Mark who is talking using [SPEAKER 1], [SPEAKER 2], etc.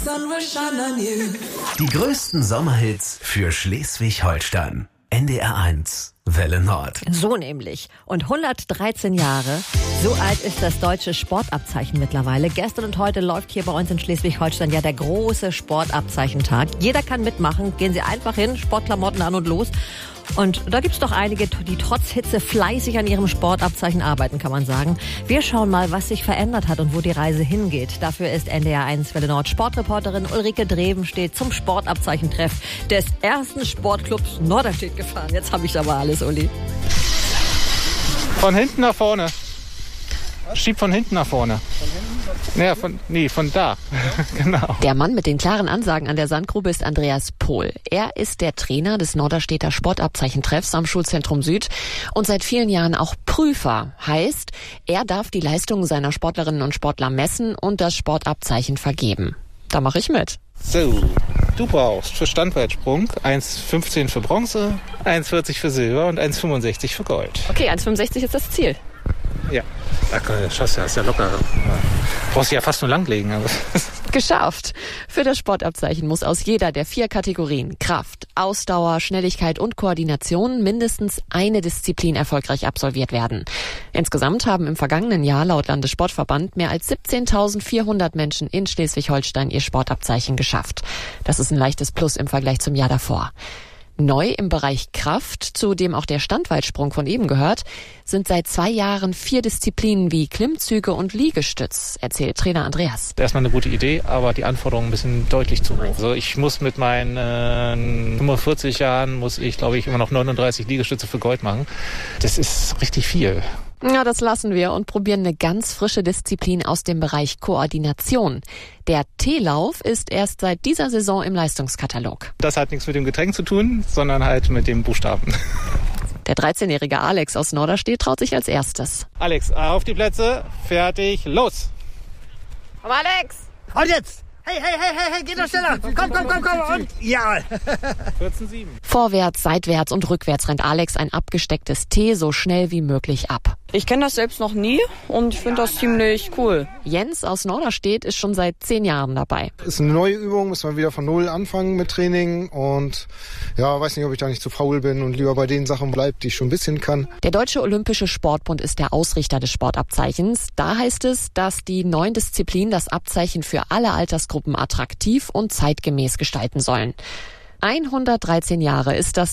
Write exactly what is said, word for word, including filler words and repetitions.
[SPEAKER 1] Die größten Sommerhits für Schleswig-Holstein. N D R eins, Welle Nord.
[SPEAKER 2] So nämlich. Und hundertdreizehn Jahre, so alt ist das deutsche Sportabzeichen mittlerweile. Gestern und heute läuft hier bei uns in Schleswig-Holstein ja der große Sportabzeichentag. Jeder kann mitmachen. Gehen Sie einfach hin, Sportklamotten an und los. Und da gibt's doch einige, die trotz Hitze fleißig an ihrem Sportabzeichen arbeiten, kann man sagen. Wir schauen mal, was sich verändert hat und wo die Reise hingeht. Dafür ist N D R eins Welle Nord Sportreporterin Ulrike Drevenstedt zum Sportabzeichentreff des ersten Sportclubs Norderstedt gefahren. Jetzt habe ich aber alles, Uli.
[SPEAKER 3] Von hinten nach vorne. Schieb von hinten nach vorne. Von hinten? Naja, von, nee, von da. Genau.
[SPEAKER 2] Der Mann mit den klaren Ansagen an der Sandgrube ist Andreas Pohl. Er ist der Trainer des Norderstedter Sportabzeichentreffs am Schulzentrum Süd und seit vielen Jahren auch Prüfer. Heißt, er darf die Leistungen seiner Sportlerinnen und Sportler messen und das Sportabzeichen vergeben. Da mache ich mit.
[SPEAKER 3] So, du brauchst für Standweitsprung eins Komma fünfzehn für Bronze, eins Komma vierzig für Silber und eins Komma fünfundsechzig für Gold.
[SPEAKER 2] Okay, eins Komma fünfundsechzig ist das Ziel.
[SPEAKER 3] Ja, das schaffst du ja, ist ja locker. Brauchst du ja fast nur langlegen. Also.
[SPEAKER 2] Geschafft. Für das Sportabzeichen muss aus jeder der vier Kategorien Kraft, Ausdauer, Schnelligkeit und Koordination mindestens eine Disziplin erfolgreich absolviert werden. Insgesamt haben im vergangenen Jahr laut Landessportverband mehr als siebzehntausendvierhundert Menschen in Schleswig-Holstein ihr Sportabzeichen geschafft. Das ist ein leichtes Plus im Vergleich zum Jahr davor. Neu im Bereich Kraft, zu dem auch der Standweitsprung von eben gehört, sind seit zwei Jahren vier Disziplinen wie Klimmzüge und Liegestütz, erzählt Trainer Andreas.
[SPEAKER 3] Erstmal eine gute Idee, aber die Anforderungen ein bisschen deutlich zu hoch. Also ich muss mit meinen äh, fünfundvierzig Jahren, muss ich glaube ich immer noch neununddreißig Liegestütze für Gold machen. Das ist richtig viel.
[SPEAKER 2] Ja, das lassen wir und probieren eine ganz frische Disziplin aus dem Bereich Koordination. Der Teelauf ist erst seit dieser Saison im Leistungskatalog.
[SPEAKER 3] Das hat nichts mit dem Getränk zu tun, sondern halt mit dem Buchstaben.
[SPEAKER 2] Der dreizehnjährige Alex aus Norderstedt traut sich als erstes.
[SPEAKER 3] Alex, auf die Plätze, fertig, los!
[SPEAKER 2] Komm, Alex!
[SPEAKER 4] Und jetzt! Hey, hey, hey, hey, hey, geht doch schneller! Komm, komm, komm, komm! Und ja!
[SPEAKER 3] vierzehn sieben.
[SPEAKER 2] Vorwärts, seitwärts und rückwärts rennt Alex ein abgestecktes T so schnell wie möglich ab.
[SPEAKER 5] Ich kenne das selbst noch nie und ich finde das ziemlich cool.
[SPEAKER 2] Jens aus Norderstedt ist schon seit zehn Jahren dabei.
[SPEAKER 6] Ist eine neue Übung, muss man wieder von Null anfangen mit Training und ja, weiß nicht, ob ich da nicht zu faul bin und lieber bei den Sachen bleibe, die ich schon ein bisschen kann.
[SPEAKER 2] Der Deutsche Olympische Sportbund ist der Ausrichter des Sportabzeichens. Da heißt es, dass die neuen Disziplinen das Abzeichen für alle Altersgruppen attraktiv und zeitgemäß gestalten sollen. hundertdreizehn Jahre ist das